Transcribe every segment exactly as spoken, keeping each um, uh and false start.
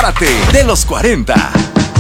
Párate de los cuarenta.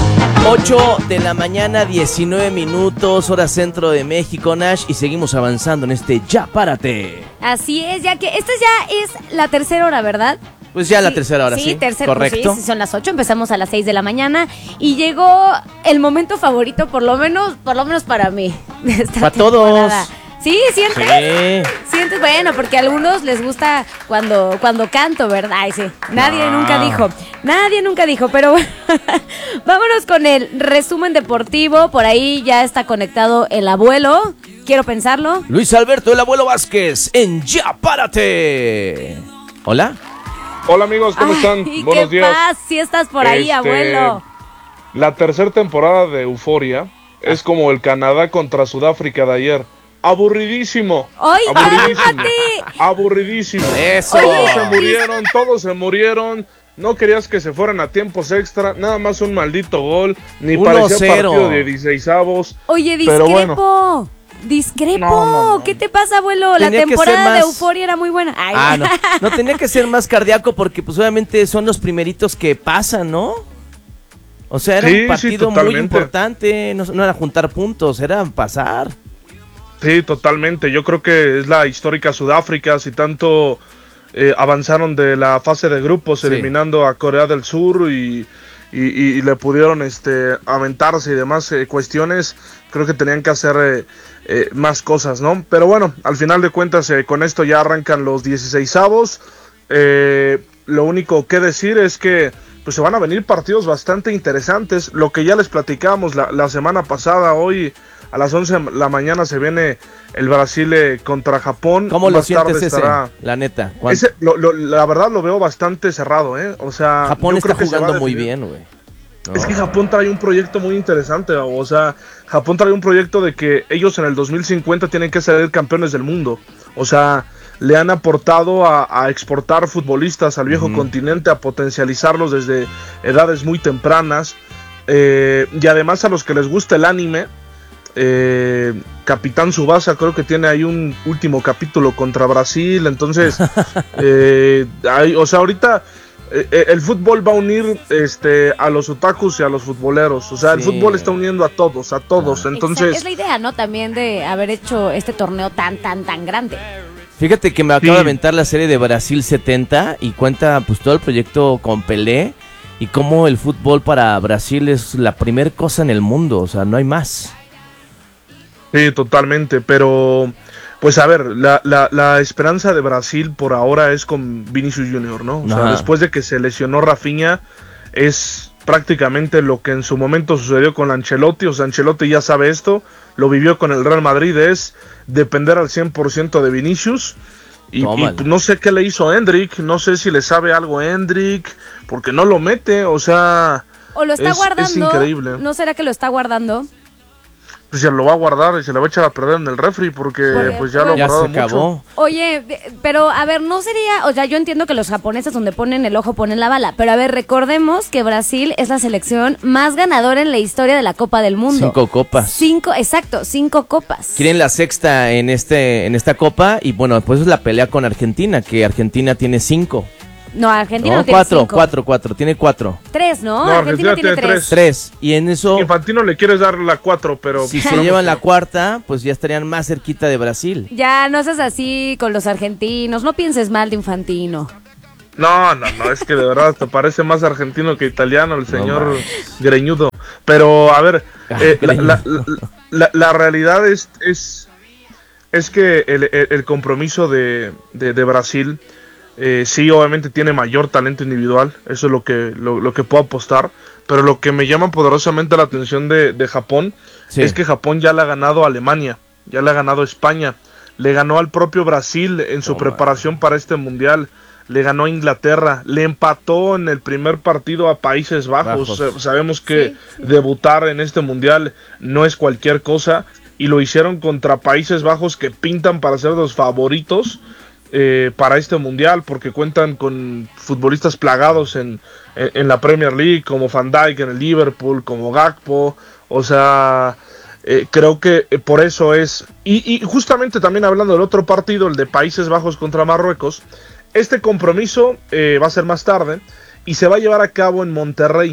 ocho de la mañana, diecinueve minutos, hora centro de México, Nash, y seguimos avanzando en este Ya Párate. Así es, ya que esta ya es la tercera hora, ¿verdad? Pues ya sí, la tercera hora, sí. Sí, tercera, correcto. Pues sí, son las ocho, empezamos a las seis de la mañana y llegó el momento favorito, por lo menos, por lo menos para mí. Para todos. Sí, ¿sientes? Sí. ¿Sientes? Bueno, porque a algunos les gusta cuando, cuando canto, ¿verdad? Ay, sí. Nadie No. nunca dijo. Nadie nunca dijo, pero vámonos con el resumen deportivo. Por ahí ya está conectado el abuelo. Quiero pensarlo. Luis Alberto, el abuelo Vázquez, en Ya Párate. Hola. Hola amigos, ¿cómo Ay, están? ¿qué Buenos días. pasa? Si estás por ahí, Este, abuelo. La tercera temporada de Euforia es como el Canadá contra Sudáfrica de ayer. Aburridísimo. ¡Ay, aburridísimo. cálmate! Aburridísimo. Eso. Todos Oye, se murieron, todos se murieron. No querías que se fueran a tiempos extra, nada más un maldito gol, ni uno parecía cero. partido de dieciseisavos. Oye, Pero discrepo. bueno. Discrepo. No, no, no. ¿Qué te pasa, abuelo? La Tenía que temporada ser más- de Euforia era muy buena. Ay, Ah, no. No tenía que ser más cardíaco porque pues obviamente son los primeritos que pasan, ¿no? O sea, era Sí, un sí, partido muy totalmente. importante, no, no era juntar puntos, era pasar. Sí, totalmente. Yo creo que es la histórica Sudáfrica, si tanto eh, avanzaron de la fase de grupos, Sí. eliminando a Corea del Sur y, y, y- y le pudieron este, aventarse y demás eh, cuestiones. Creo que tenían que hacer eh, eh, más cosas, ¿no? Pero bueno, al final de cuentas, eh, con esto ya arrancan los dieciseisavos. Eh, lo único que decir es que pues se van a venir partidos bastante interesantes. Lo que ya les platicamos la, la semana pasada, hoy a las once de la mañana se viene el Brasil eh, contra Japón. ¿Cómo lo Más tarde sientes ese? estará- La neta. ¿cuánto? Ese, lo- lo- la verdad lo veo bastante cerrado, ¿eh? O sea, Japón yo está creo que se va a jugando muy definir. bien, güey. No. Es que Japón trae un proyecto muy interesante, o sea, Japón trae un proyecto de que ellos en el dos mil cincuenta tienen que ser campeones del mundo. O sea, le han aportado a, a exportar futbolistas al viejo Ujú. continente, a potencializarlos desde edades muy tempranas. Eh, y además a los que les gusta el anime, eh, Capitán Tsubasa creo que tiene ahí un último capítulo contra Brasil. Entonces, eh, hay- o sea, ahorita... Eh, el fútbol va a unir este a los otakus y a los futboleros. O sea, el Sí. fútbol está uniendo a todos, a todos. Ah. Entonces, Exacto, es la idea, ¿no? También de haber hecho este torneo tan, tan, tan grande. Fíjate que me acabo Sí. de aventar la serie de Brasil setenta y cuenta pues todo el proyecto con Pelé y cómo el fútbol para Brasil es la primer cosa en el mundo, o sea, no hay más. sí, totalmente. Pero, pues a ver, la, la, la esperanza de Brasil por ahora es con Vinicius Junior, ¿no? O sea, Ajá. después de que se lesionó Rafinha, es prácticamente lo que en su momento sucedió con Ancelotti. O sea, Ancelotti ya sabe esto, lo vivió con el Real Madrid, es depender al cien por ciento de Vinicius. Y, y Tómala. no sé qué le hizo Endrick, no sé si le sabe algo a Endrick, porque no lo mete, o sea, O lo está Es- es guardando. increíble. ¿No será que lo está guardando? pues ya lo va a guardar y se le va a echar a perder en el refri, porque Porque, pues ya lo ha Ya guardado se acabó. mucho. Oye, de- pero a ver, no sería, o sea, yo entiendo que los japoneses donde ponen el ojo ponen la bala, pero a ver, recordemos que Brasil es la selección más ganadora en la historia de la Copa del Mundo. Cinco copas. Cinco, exacto, cinco copas. Quieren la sexta en este en esta copa y bueno, pues es la pelea con Argentina, que Argentina tiene cinco. No, Argentina no, No, tiene cuatro, cinco. cuatro, cuatro, tiene cuatro. Tres, ¿no? No, Argentina, Argentina tiene tiene tres. Tres. Y en eso, Infantino le quieres dar la cuatro, pero si pues, se llevan la cuarta, pues ya estarían más cerquita de Brasil. Ya, no seas así con los argentinos, no pienses mal de Infantino. No, no, no, es que de verdad te parece más argentino que italiano el señor manches. greñudo. Pero, a ver, eh, la, Greñudo. la- la- la realidad es, es, es que el, el- el compromiso de, de- de Brasil, eh, sí, obviamente tiene mayor talento individual, eso es lo que, lo, lo que puedo apostar, pero lo que me llama poderosamente la atención de, de Japón Sí. es que Japón ya le ha ganado a Alemania, ya le ha ganado a España, le ganó al propio Brasil en su Toma. preparación para este mundial, le ganó a Inglaterra, le empató en el primer partido a Países Bajos. Bajos. Eh, Sabemos que Sí, sí. debutar en este mundial no es cualquier cosa y lo hicieron contra Países Bajos que pintan para ser los favoritos eh, para este mundial porque cuentan con futbolistas plagados en, en, en la Premier League como Van Dijk en el Liverpool, como Gakpo, o sea, eh, creo que eh, por eso es, y, y justamente también hablando del otro partido, el de Países Bajos contra Marruecos, este compromiso eh, va a ser más tarde y se va a llevar a cabo en Monterrey.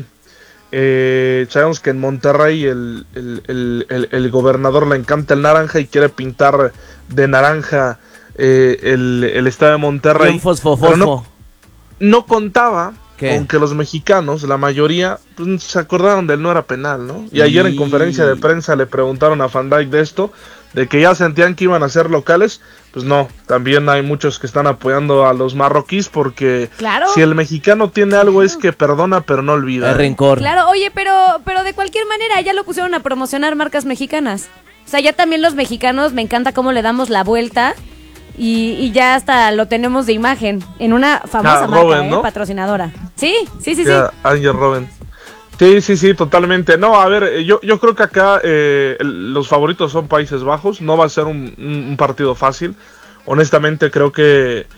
Eh, sabemos que en Monterrey el, el, el, el, el gobernador le encanta el naranja y quiere pintar de naranja eh, el, el estado de Monterrey. Bien fosfo, fosfo. Pero no, no contaba ¿Qué? con que los mexicanos, la mayoría, pues, se acordaron del no era penal, ¿no? Y ayer en Y- conferencia de prensa le preguntaron a Van Dijk de esto, de que ya sentían que iban a ser locales. Pues no, también hay muchos que están apoyando a los marroquíes porque Claro. si el mexicano tiene algo es que perdona pero no olvida. Hay rencor. Claro, oye, pero, pero de cualquier manera ya lo pusieron a promocionar marcas mexicanas. O sea, ya también los mexicanos, me encanta cómo le damos la vuelta y, y ya hasta lo tenemos de imagen en una famosa Ah, marca, Robben, ¿eh? ¿no? Patrocinadora. Sí, sí, sí, sí. Ya, Ángel Robben. Sí, sí, sí, totalmente. No, a ver, eh, yo, yo creo que acá eh, el- los favoritos son Países Bajos. No va a ser un, un- un partido fácil. Honestamente creo que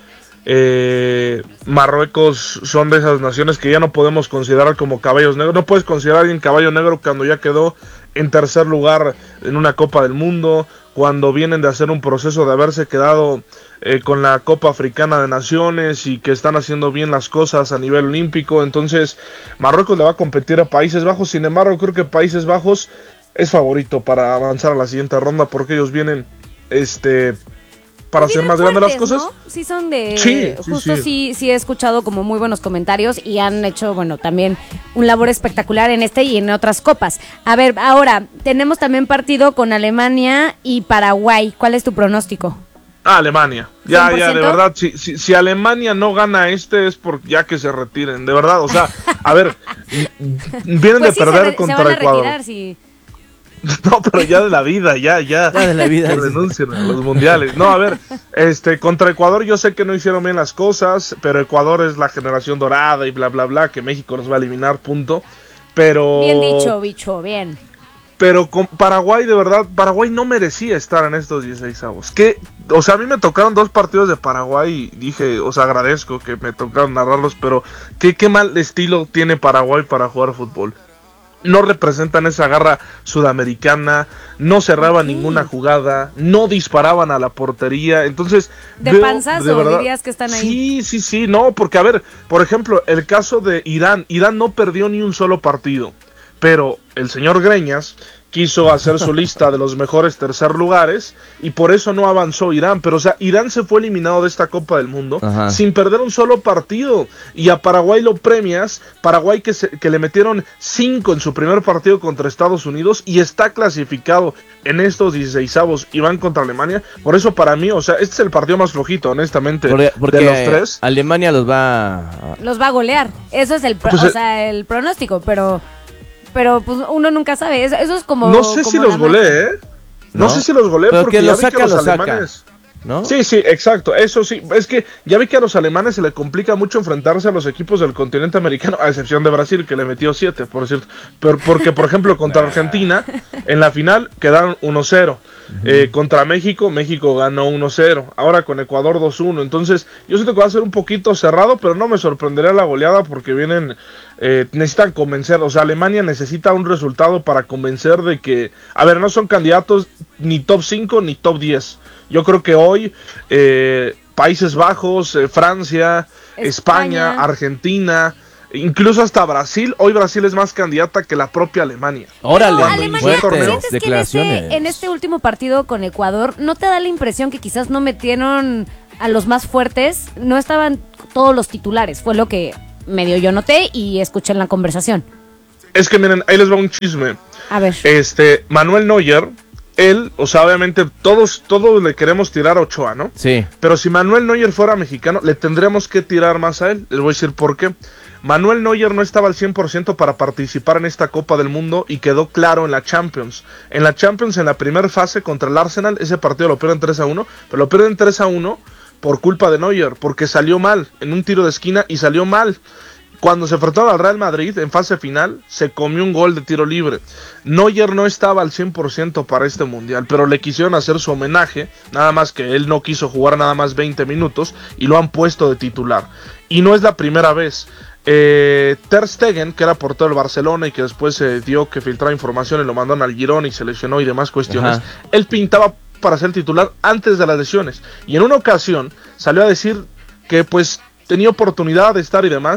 eh, Marruecos son de esas naciones que ya no podemos considerar como caballos negros. No puedes considerar a alguien caballo negro cuando ya quedó en tercer lugar en una Copa del Mundo, cuando vienen de hacer un proceso de haberse quedado eh, con la Copa Africana de Naciones y que están haciendo bien las cosas a nivel olímpico. Entonces Marruecos le va a competir a Países Bajos. Sin embargo, creo que Países Bajos es favorito para avanzar a la siguiente ronda porque ellos vienen este para hacer Vienen más grandes las fuertes, cosas. ¿no? Sí son de... Sí, sí, justo sí. sí. sí he escuchado como muy buenos comentarios y han hecho, bueno, también un labor espectacular en este y en otras copas. A ver, ahora, tenemos también partido con Alemania y Paraguay. ¿Cuál es tu pronóstico? Ah, Alemania. Ya, ya, de ¿cien por ciento? verdad, si, si, si Alemania no gana este es por ya que se retiren, de verdad, o sea, a ver, vienen Pues sí, de perder se, re- contra se van a Ecuador. retirar, sí. No, pero ya de la vida, ya, ya. Ya de la vida. Que renuncien a los mundiales. No, a ver, este, contra Ecuador yo sé que no hicieron bien las cosas, pero Ecuador es la generación dorada y bla, bla, bla, que México nos va a eliminar, punto. Pero... Bien dicho, bicho, bien. Pero con Paraguay, de verdad, Paraguay no merecía estar en estos dieciséis avos. Que, o sea, a mí me tocaron dos partidos de Paraguay y dije, o sea, agradezco que me tocaron narrarlos, pero qué, qué mal estilo tiene Paraguay para jugar fútbol. No representan esa garra sudamericana, no cerraban Ok. ninguna jugada, no disparaban a la portería, entonces... De veo, panzazo, de verdad- dirías que están ahí. Sí, sí, sí, no, porque a ver, por ejemplo, el caso de Irán, Irán no perdió ni un solo partido, pero el señor Greñas quiso hacer su lista de los mejores tercer lugares y por eso no avanzó Irán, pero o sea, Irán se fue eliminado de esta Copa del Mundo Ajá. sin perder un solo partido y a Paraguay lo premias, Paraguay que, se, que le metieron cinco en su primer partido contra Estados Unidos y está clasificado en estos dieciseisavos y van contra Alemania, por eso para mí, o sea, este es el partido más flojito, honestamente, Porque, porque de los tres. Alemania los va a... Los va a golear. Eso es el, pro- Pues, o eh, sea, el pronóstico, pero... Pero pues uno nunca sabe, eso, eso es como... No sé como si la los magia. golee, ¿eh? No, ¿No? sé si los golee Pero porque que ya lo vi saca, que los lo saca. alemanes... ¿No? Sí, sí, exacto, eso sí, es que ya vi que a los alemanes se le complica mucho enfrentarse a los equipos del continente americano, a excepción de Brasil, que le metió siete, por cierto, pero porque por ejemplo contra Argentina, en la final quedaron uno cero, eh, contra México, México ganó uno cero, ahora con Ecuador dos uno, entonces yo siento que va a ser un poquito cerrado, pero no me sorprendería la goleada porque vienen, eh, necesitan convencer, o sea, Alemania necesita un resultado para convencer de que, a ver, no son candidatos ni top cinco ni top diez. Yo creo que hoy eh, Países Bajos, eh, Francia, España. España. Argentina, incluso hasta Brasil, hoy Brasil es más candidata que la propia Alemania. Órale, Pero Cuando Alemania, inició el torneo. ¿sientes que en declaraciones. este, en este último partido con Ecuador no te da la impresión que quizás no metieron a los más fuertes? No estaban todos los titulares, fue lo que medio yo noté y escuché en la conversación. Es que miren, ahí les va un chisme. A ver. Este, Manuel Neuer, él, o sea, obviamente todos, todos le queremos tirar a Ochoa, ¿no? Sí. Pero si Manuel Neuer fuera mexicano, le tendríamos que tirar más a él. Les voy a decir por qué. Manuel Neuer no estaba al cien por ciento para participar en esta Copa del Mundo y quedó claro en la Champions. En la Champions, en la primera fase contra el Arsenal, ese partido lo pierden tres a uno, pero lo pierden tres a uno por culpa de Neuer, porque salió mal en un tiro de esquina y salió mal. Cuando se enfrentaron al Real Madrid en fase final, se comió un gol de tiro libre. Neuer no estaba al cien por ciento para este mundial, pero le quisieron hacer su homenaje, nada más que él no quiso jugar nada más veinte minutos y lo han puesto de titular. Y no es la primera vez. Eh, Ter Stegen, que era portero del Barcelona y que después se dio que filtraba información y lo mandaron al Girona y se lesionó y demás cuestiones, Ajá. él pintaba para ser titular antes de las lesiones. Y en una ocasión salió a decir que pues tenía oportunidad de estar y demás,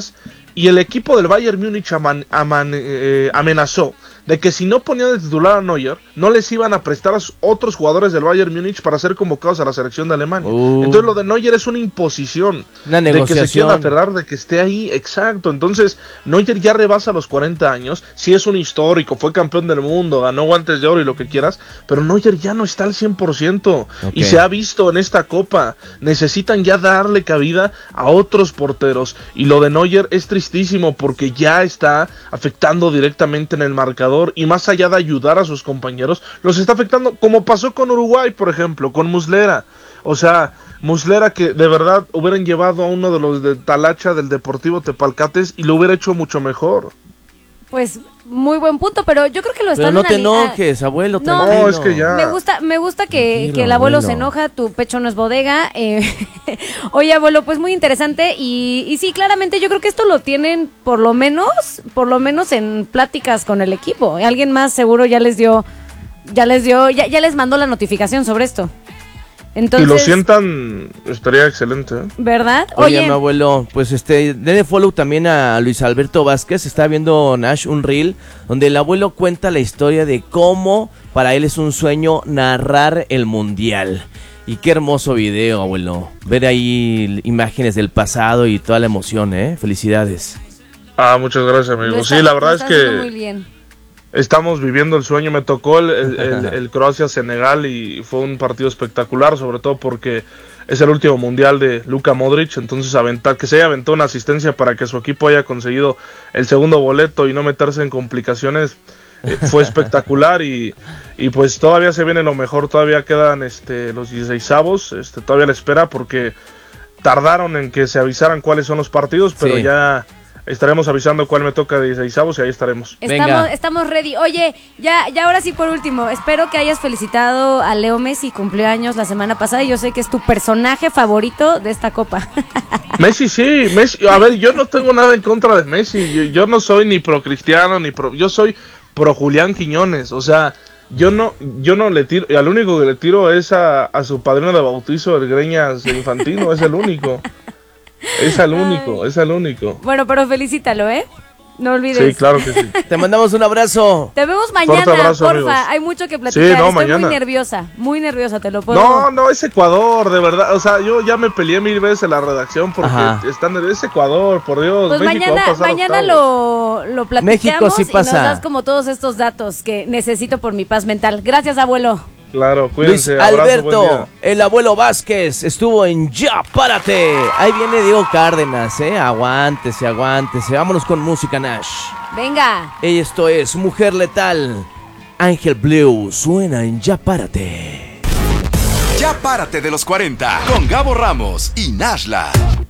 y el equipo del Bayern Múnich aman, aman, eh, amenazó de que si no ponían de titular a Neuer, no les iban a prestar a otros jugadores del Bayern Múnich para ser convocados a la selección de Alemania. Uh, Entonces lo de Neuer es una imposición. Una negociación. De que se quiera aferrar, de que esté ahí, exacto. Entonces Neuer ya rebasa los cuarenta años, sí es un histórico, fue campeón del mundo, ganó guantes de oro y lo que quieras, pero Neuer ya no está al cien por ciento. Okay. Y se ha visto en esta Copa. Necesitan ya darle cabida a otros porteros. Y lo de Neuer es tristísimo porque ya está afectando directamente en el marcador. Y más allá de ayudar a sus compañeros, los está afectando, como pasó con Uruguay, por ejemplo, con Muslera. O sea, Muslera que de verdad hubieran llevado a uno de los de Talacha del Deportivo Tepalcates y lo hubiera hecho mucho mejor. Pues muy buen punto, pero yo creo que lo están... Pero no te enojes, abuelo, no, tranquilo. No, es que ya... Me gusta, me gusta que, que el abuelo abuelo. se enoja, tu pecho no es bodega. Eh, oye, abuelo, pues muy interesante y, y sí, claramente yo creo que esto lo tienen por lo menos, por lo menos en pláticas con el equipo. Alguien más seguro ya les dio, ya les dio, ya, ya les mandó la notificación sobre esto. Entonces, y lo sientan, estaría excelente, ¿eh? ¿Verdad? Oye, Oye, mi abuelo, pues este, denle follow también a Luis Alberto Vázquez. Está viendo Nash un reel donde el abuelo cuenta la historia de cómo para él es un sueño narrar el mundial. Y qué hermoso video, abuelo. Ver ahí imágenes del pasado y toda la emoción, ¿eh? Felicidades. Ah, muchas gracias, amigo. Está, sí, la verdad es que muy bien. Estamos viviendo el sueño. Me tocó el, el, el, el Croacia-Senegal y fue un partido espectacular, sobre todo porque es el último mundial de Luka Modric. Entonces aventar, que se haya aventado una asistencia para que su equipo haya conseguido el segundo boleto y no meterse en complicaciones, eh, fue espectacular. y, y pues todavía se viene lo mejor. Todavía quedan este, los dieciseisavos, este, todavía la espera porque tardaron en que se avisaran cuáles son los partidos, pero sí. ya... Estaremos avisando cuál me toca de dieciseisavos y ahí estaremos. Estamos, estamos ready. Oye, ya, ya ahora sí por último, espero que hayas felicitado a Leo Messi, cumplió años la semana pasada y yo sé que es tu personaje favorito de esta Copa. Messi sí, Messi, a ver, yo no tengo nada en contra de Messi, yo, yo no soy ni pro Cristiano, ni pro, yo soy pro Julián Quiñones, o sea, yo no, yo no le tiro, al único que le tiro es a, a su padrino de bautizo, el Greñas Infantino, es el único. Es el único, Ay. es el único. Bueno, pero felicítalo, ¿eh? No olvides. Sí, claro que sí. Te mandamos un abrazo. Te vemos mañana, abrazo, porfa. Amigos. Hay mucho que platicar. Sí, no, Estoy mañana. muy nerviosa, muy nerviosa, te lo puedo. No, no, es Ecuador, de verdad. O sea, yo ya me peleé mil veces en la redacción porque Ajá. están es Ecuador, por Dios. Pues México mañana, va a pasar mañana lo, lo platicamos México sí pasa. Y nos das como todos estos datos que necesito por mi paz mental. Gracias, abuelo. Claro, cuídense. Luis Alberto, abrazo, el abuelo Vázquez, estuvo en Ya Párate. Ahí viene Diego Cárdenas, ¿eh? Aguántese, aguántese. Vámonos con música, Nash. Venga. Esto es Mujer Letal. Ángel Blue suena en Ya Párate. Ya Párate de los cuarenta con Gabo Ramos y Nashla.